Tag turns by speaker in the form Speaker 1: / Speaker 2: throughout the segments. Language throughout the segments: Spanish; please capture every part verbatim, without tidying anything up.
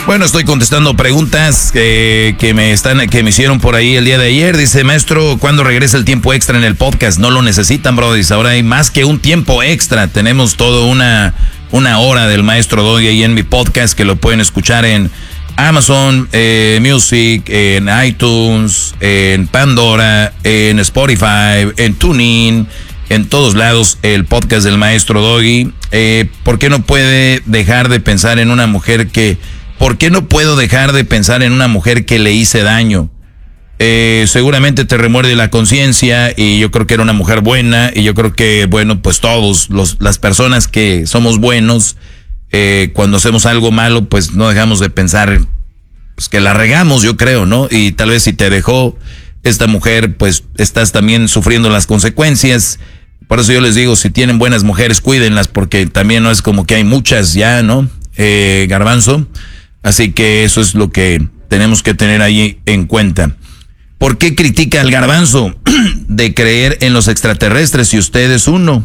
Speaker 1: Bueno, estoy contestando preguntas que, que me están, que me hicieron por ahí el día de ayer. Dice, maestro, ¿cuándo regresa el tiempo extra en el podcast? No lo necesitan, brody. Ahora hay más que un tiempo extra. Tenemos toda una, una hora del maestro Doggy ahí en mi podcast que lo pueden escuchar en Amazon eh, Music, en iTunes, en Pandora, en Spotify, en TuneIn, en todos lados el podcast del maestro Doggy. Eh, ¿Por qué no puede dejar de pensar en una mujer que... ¿Por qué no puedo dejar de pensar en una mujer que le hice daño? Eh, seguramente te remuerde la conciencia y yo creo que era una mujer buena y yo creo que, bueno, pues todos los, las personas que somos buenos... Eh, cuando hacemos algo malo, pues no dejamos de pensar pues, que la regamos, yo creo, ¿no? Y tal vez si te dejó esta mujer, pues estás también sufriendo las consecuencias. Por eso yo les digo, si tienen buenas mujeres, cuídenlas, porque también no es como que hay muchas ya, ¿no? Eh, Garbanzo. Así que eso es lo que tenemos que tener ahí en cuenta. ¿Por qué critica al Garbanzo de creer en los extraterrestres si usted es uno?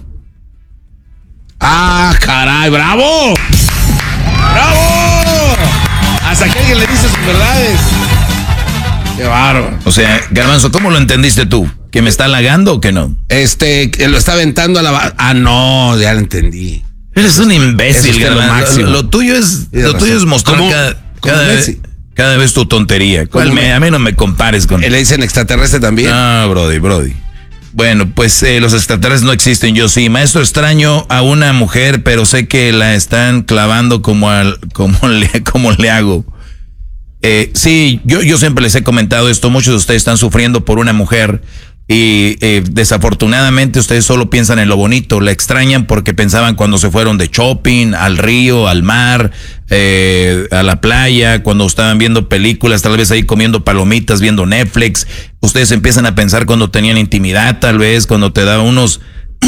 Speaker 2: ¡Ah, caray! ¡Bravo! ¡Bravo! Hasta que alguien le dice sus verdades. ¡Qué bárbaro!
Speaker 1: O sea, Garbanzo, ¿cómo lo entendiste tú? ¿Que me está halagando o que no?
Speaker 2: Este, que lo está aventando a la... Ah, no, ya lo entendí.
Speaker 1: Eres un imbécil, Garbanzo. Lo, lo tuyo es, lo
Speaker 2: razón.
Speaker 1: tuyo es mostrar
Speaker 2: ¿Cómo?
Speaker 1: cada, cada,
Speaker 2: ¿Cómo
Speaker 1: vez, cada vez tu tontería. ¿Cuál me, a mí no me compares con...
Speaker 2: ¿Le dicen extraterrestre también?
Speaker 1: Ah, brody, brody. Bueno, pues eh, los extraterrestres no existen, yo sí. Maestro, extraño a una mujer, pero sé que la están clavando como al, como le, como le hago. Eh, sí, yo, yo siempre les he comentado esto, muchos de ustedes están sufriendo por una mujer y eh, desafortunadamente ustedes solo piensan en lo bonito, la extrañan porque pensaban cuando se fueron de shopping, al río, al mar, eh, a la playa, cuando estaban viendo películas, tal vez ahí comiendo palomitas, viendo Netflix. Ustedes empiezan a pensar cuando tenían intimidad, tal vez, cuando te daban unos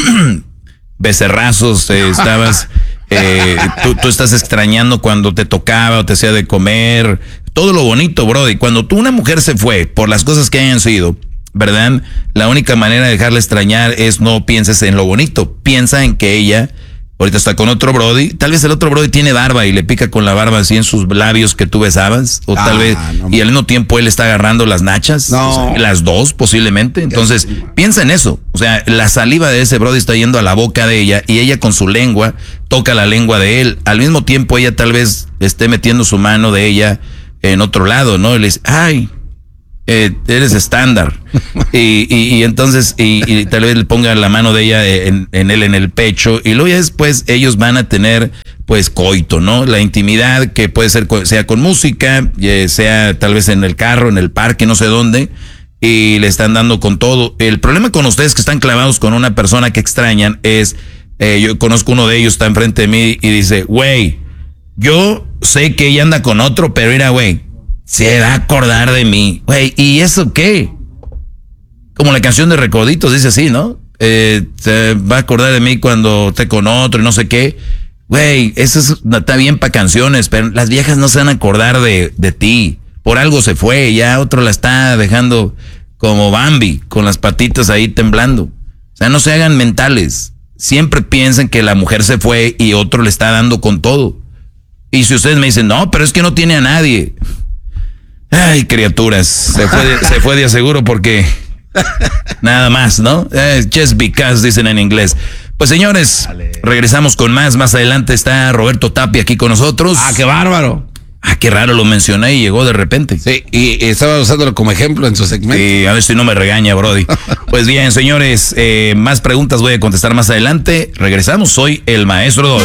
Speaker 1: becerrazos, eh, estabas, eh, tú, tú estás extrañando cuando te tocaba o te hacía de comer, todo lo bonito, bro. Y cuando tú, una mujer se fue por las cosas que hayan sido, ¿verdad? La única manera de dejarla extrañar es no pienses en lo bonito, piensa en que ella ahorita está con otro brody, tal vez el otro brody tiene barba y le pica con la barba así en sus labios que tú besabas, o ah, tal vez, no, y al mismo tiempo él está agarrando las nachas,
Speaker 2: no.
Speaker 1: o sea, las dos posiblemente, entonces sí, piensa en eso, o sea, la saliva de ese brody está yendo a la boca de ella y ella con su lengua toca la lengua de él, al mismo tiempo ella tal vez esté metiendo su mano de ella en otro lado, ¿no? Y le dice, ay, Eh, eres estándar y, y, y entonces y, y tal vez le ponga la mano de ella en, en él en el pecho y luego ya después ellos van a tener pues coito, ¿no? La intimidad que puede ser sea con música, sea tal vez en el carro, en el parque, no sé dónde, y le están dando con todo. El problema con ustedes que están clavados con una persona que extrañan es, eh, yo conozco uno de ellos, está enfrente de mí y dice, güey, yo sé que ella anda con otro, pero mira, güey, se va a acordar de mí. Güey, ¿y eso qué? Como la canción de Recoditos dice así, ¿no? Eh, se va a acordar de mí cuando esté con otro y no sé qué. Güey, eso es, está bien para canciones, pero las viejas no se van a acordar de, de ti. Por algo se fue, ya otro la está dejando como Bambi, con las patitas ahí temblando. O sea, no se hagan mentales. Siempre piensen que la mujer se fue y otro le está dando con todo. Y si ustedes me dicen, no, pero es que no tiene a nadie. Ay, criaturas, se fue de, se fue de aseguro porque nada más, ¿no? Eh, just because, dicen en inglés. Pues señores, vale. Regresamos con más. Más adelante está Roberto Tapia aquí con nosotros.
Speaker 2: Ah, qué bárbaro.
Speaker 1: Ah, qué raro, lo mencioné y llegó de repente.
Speaker 2: Sí, y, y estaba usándolo como ejemplo en su segmento.
Speaker 1: Sí, a ver si no me regaña, brody. Pues bien, señores, eh, más preguntas voy a contestar más adelante. Regresamos, soy el maestro Doggy.